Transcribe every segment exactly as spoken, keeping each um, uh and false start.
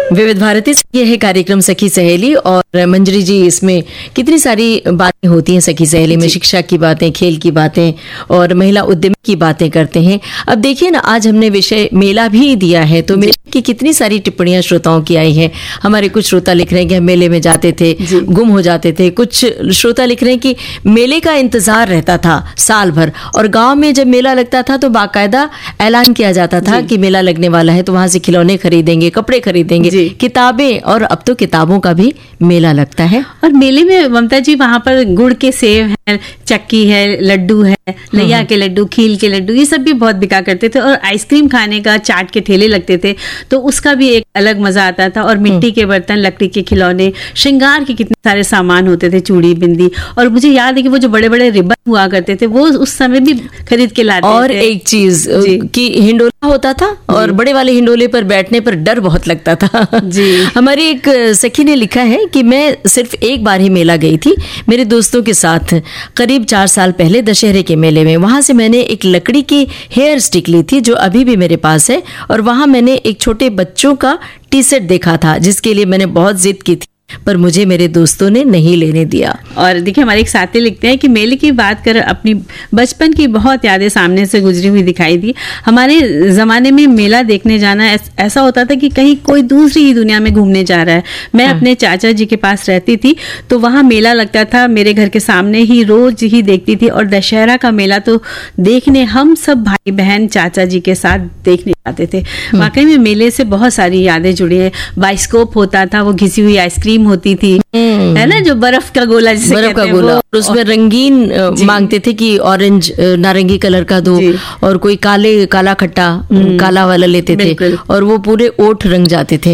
विविध भारती से ये है कार्यक्रम सखी सहेली। और मंजरी जी, इसमें कितनी सारी बातें होती हैं सखी सहेली में, शिक्षा की बातें, खेल की बातें और महिला उद्यमी की बातें करते हैं। अब देखिए ना, आज हमने विषय मेला भी दिया है, तो मेले की कितनी सारी टिप्पणियां श्रोताओं की आई हैं। हमारे कुछ श्रोता लिख रहे हैं कि हम मेले में जाते थे, गुम हो जाते थे। कुछ श्रोता लिख रहे हैं कि मेले का इंतजार रहता था साल भर, और गाँव में जब मेला लगता था तो बाकायदा ऐलान किया जाता था कि मेला लगने वाला है, तो वहां से खिलौने खरीदेंगे, कपड़े खरीदेंगे, किताबें, और अब तो किताबों का भी मेला लगता है। और मेले में ममता जी वहां पर गुड़ के सेव है, चक्की है, लड्डू है, लैया के लड्डू, खील के लड्डू, ये सब भी बहुत बिका करते थे। और आइसक्रीम खाने का, चाट के ठेले लगते थे, तो उसका भी एक अलग मजा आता था। और मिट्टी के बर्तन, लकड़ी के खिलौने, श्रृंगार के कितने सारे सामान होते थे, चूड़ी, बिंदी। और मुझे याद है कि वो जो बड़े बड़े रिबन हुआ करते थे, वो उस समय भी खरीद के लाते और थे। और एक चीज कि हिंडोला होता था, और बड़े वाले हिंडोले पर बैठने पर डर बहुत लगता था जी। हमारी एक सखी ने लिखा है कि मैं सिर्फ एक बार ही मेला गई थी मेरे दोस्तों के साथ, करीब चार साल पहले दशहरे के मेले में। वहां से मैंने एक लकड़ी की हेयर स्टिक ली थी जो अभी भी मेरे पास है, और वहां मैंने एक छोटे बच्चों का टी शर्ट देखा था जिसके लिए मैंने बहुत जिद की थी, पर मुझे मेरे दोस्तों ने नहीं लेने दिया। और देखिए, हमारे एक साथी लिखते हैं कि मेले की बात कर अपनी बचपन की बहुत यादें सामने से गुजरी हुई दिखाई दी। हमारे ज़माने में मेला देखने जाना ऐसा होता था कि कहीं कोई दूसरी ही दुनिया में घूमने जा रहा है। मैं हाँ। अपने चाचा जी के पास रहती थी, तो वहाँ मेला लगता था, मेरे घर के सामने ही रोज ही देखती थी। और दशहरा का मेला तो देखने हम सब भाई बहन चाचा जी के साथ देखने जाते थे। वाकई में मेले से बहुत सारी यादें जुड़ी है। बाइस्कोप होता था, वो घिसी हुई आइसक्रीम होती थी, है ना, जो बर्फ का गोला जिसे बर्फ का गोला, और उसमें रंगीन मांगते थे कि ऑरेंज नारंगी कलर का दो, और कोई काले काला खट्टा काला वाला लेते थे, और वो पूरे ओठ रंग जाते थे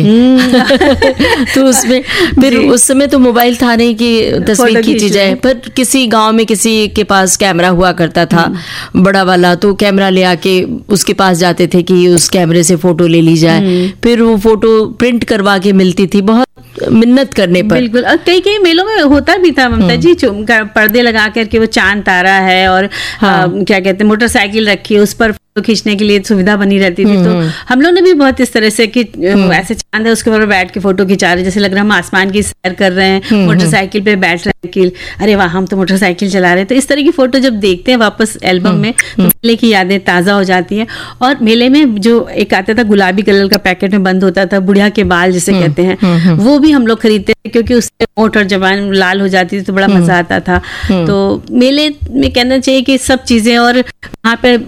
तो उसमें फिर उस समय तो मोबाइल था नहीं कि तस्वीर खींची जाए, पर किसी गांव में किसी के पास कैमरा हुआ करता था बड़ा वाला, तो कैमरा ले आके उसके पास जाते थे कि उस कैमरे से फोटो ले ली जाए। फिर वो फोटो प्रिंट करवा के मिलती थी, बहुत मिन्नत करने पर। बिल्कुल। और कई कई मेलों में होता भी था ममता जी, पर्दे लगा करके वो चांद तारा है, और हाँ। आ, क्या कहते हैं, मोटरसाइकिल रखी है, उस पर फोटो खींचने के लिए सुविधा बनी रहती थी। तो हम लोग ने भी बहुत इस तरह से कि ऐसे चांद है उसके ऊपर बैठ के फोटो खिंचा रहे, जैसे लग रहा है हम आसमान की सैर कर रहे हैं, मोटरसाइकिल पे बैठ रहे हैं कि अरे वाह हम तो मोटरसाइकिल चला रहे हैं। तो इस तरह की फोटो जब देखते हैं वापस एल्बम में, तो मेले की यादें ताजा हो जाती हैं। और मेले में जो एक आता था गुलाबी कलर का पैकेट में बंद होता था, बुढ़िया के बाल जिसे कहते हैं, वो भी हम लोग खरीदते थे क्योंकि उससे होंठ और जबान लाल हो जाती थी, तो बड़ा मजा आता था। तो मेले में कहना चाहिए कि सब चीजें, और वहाँ पे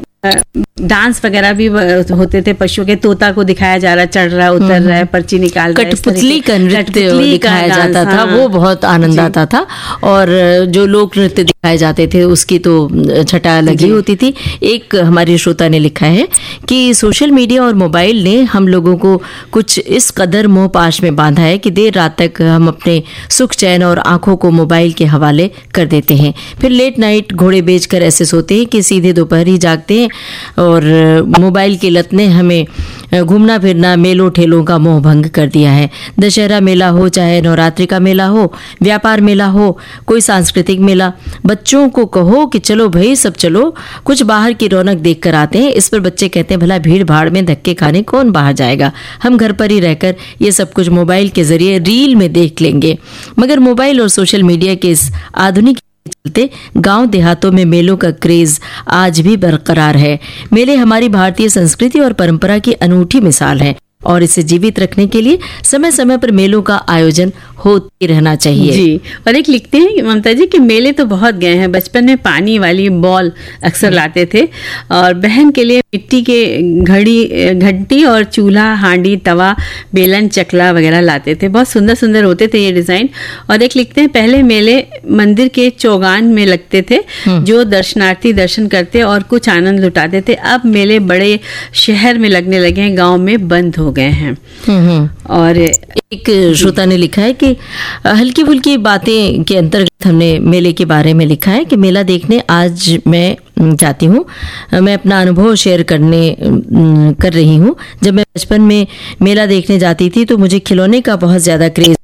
डांस वगैरह भी होते थे, पशुओं के, तोता को दिखाया जा रहा, चढ़ रहा, उतर रहा है, पर्ची निकाल रहा है, कठपुतली का नृत्य दिखाया जाता था, वो बहुत आनंद आता था। और जो लोक नृत्य दिखाए जाते थे उसकी तो छटा अलग ही होती थी। एक हमारी श्रोता ने लिखा है कि सोशल मीडिया और मोबाइल ने हम लोगों को कुछ इस कदर मोह पाश में बांधा है कि देर रात तक हम अपने सुख चैन और आंखों को मोबाइल के हवाले कर देते हैं, फिर लेट नाइट घोड़े बेचकर ऐसे सोते हैं कि सीधे दोपहर ही जागते हैं। और मोबाइल की लत ने हमें घूमना फिरना, मेलों ठेलों का मोह भंग कर दिया है। दशहरा मेला हो, चाहे नवरात्रि का मेला हो, व्यापार मेला हो, कोई सांस्कृतिक मेला, बच्चों को कहो कि चलो भाई सब चलो, कुछ बाहर की रौनक देख कर आते हैं। इस पर बच्चे कहते हैं भला भीड़ भाड़ में धक्के खाने कौन बाहर जाएगा, हम घर पर ही रहकर ये सब कुछ मोबाइल के जरिए रील में देख लेंगे। मगर मोबाइल और सोशल मीडिया के इस आधुनिक चलते गांव देहातों में मेलों का क्रेज आज भी बरकरार है। मेले हमारी भारतीय संस्कृति और परंपरा की अनूठी मिसाल है, और इसे जीवित रखने के लिए समय समय पर मेलों का आयोजन होते रहना चाहिए जी। और एक लिखते हैं ममता जी कि मेले तो बहुत गए हैं, बचपन में पानी वाली बॉल अक्सर लाते थे, और बहन के लिए मिट्टी के घड़ी घंटी और चूल्हा, हांडी, तवा, बेलन, चकला वगैरह लाते थे, बहुत सुंदर सुंदर होते थे ये डिजाइन। और एक लिखते हैं पहले मेले मंदिर के चौगान में लगते थे, जो दर्शनार्थी दर्शन करते और कुछ आनंद लुटाते थे। अब मेले बड़े शहर में लगने लगे हैं, गाँव में बंद हो गए हैं। और एक श्रोता ने लिखा है कि हल्की फुल्की बातें के अंतर्गत हमने मेले के बारे में लिखा है कि मेला देखने आज मैं जाती हूँ, मैं अपना अनुभव शेयर करने कर रही हूँ। जब मैं बचपन में मेला देखने जाती थी तो मुझे खिलौने का बहुत ज़्यादा क्रेज